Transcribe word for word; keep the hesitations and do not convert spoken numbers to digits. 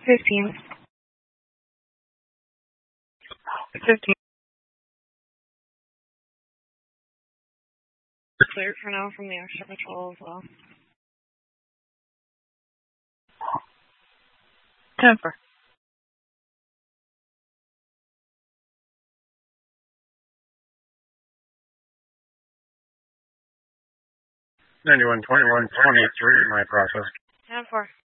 Fifteen. Fifteen. Cleared for now from the extra patrol as well. Ten four. Ninety-one twenty-one twenty-three. My process. Ten four.